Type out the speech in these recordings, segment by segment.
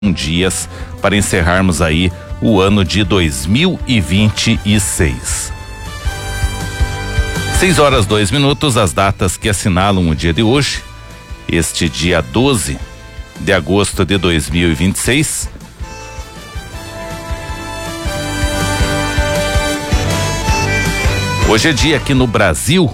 dias para encerrarmos aí o ano de 2026. 6h02, as datas que assinalam o dia de hoje, este dia 12 de agosto de 2026. Hoje é dia aqui no Brasil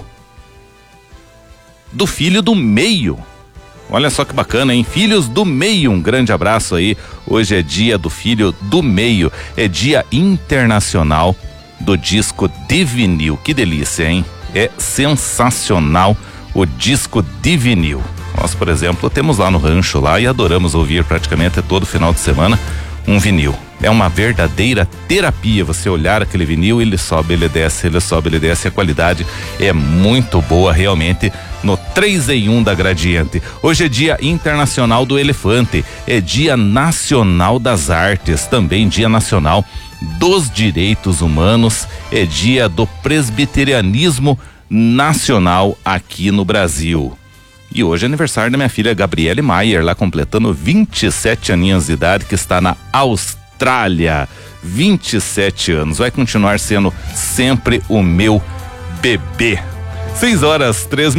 do filho do meio. Olha só que bacana, hein? Filhos do meio, um grande abraço aí. Hoje é dia do filho do meio, é dia internacional do disco de vinil. Que delícia, hein? É sensacional o disco de vinil. Nós, por exemplo, temos lá no rancho lá e adoramos ouvir praticamente todo final de semana um vinil. É uma verdadeira terapia você olhar aquele vinil, ele sobe, ele desce, ele sobe, ele desce. A qualidade é muito boa realmente no 3 em 1 da Gradiente. Hoje é dia internacional do elefante, é dia nacional das artes, também dia nacional dos direitos humanos, é dia do presbiterianismo nacional aqui no Brasil. E hoje é aniversário da minha filha Gabriele Maier, lá completando 27 aninhos de idade, que está na Austrália. 27 anos, vai continuar sendo sempre o meu bebê. 6h03,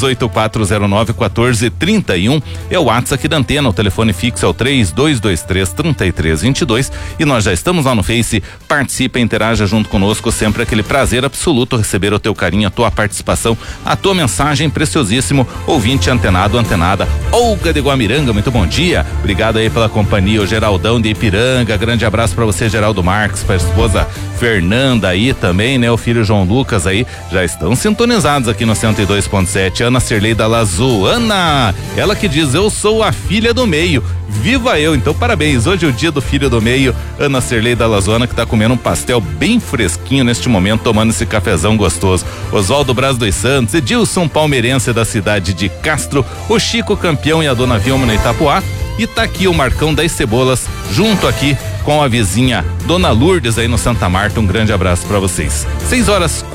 8409-1431 é o WhatsApp aqui da Antena, o telefone fixo é o 3223-3322 e nós já estamos lá no Face. Participa, interaja junto conosco, sempre aquele prazer absoluto receber o teu carinho, a tua participação, a tua mensagem, preciosíssimo ouvinte antenado, antenada. Olga de Guamiranga, muito bom dia, obrigado aí pela companhia. O Geraldão de Ipiranga, grande abraço pra você, Geraldo Marques, pra esposa Fernanda aí também, né? O filho João Lucas aí, já estão sintonizados aqui no 102.7. Ana Cirleida Lazu, Ana, ela que diz: eu sou a filha do meio, viva eu. Então parabéns, hoje é o dia do filho do meio, Ana Cirleida Lazu, que tá comendo um pastel bem fresquinho neste momento, tomando esse cafezão gostoso. Oswaldo Braz dos Santos, Edilson palmeirense da cidade de Castro, o Chico campeão e a dona Vilma no Itapuá, e tá aqui o Marcão das Cebolas junto aqui com a vizinha Dona Lourdes aí no Santa Marta. Um grande abraço para vocês.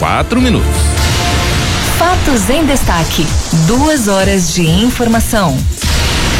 6h04. Fatos em destaque. 2 horas de informação.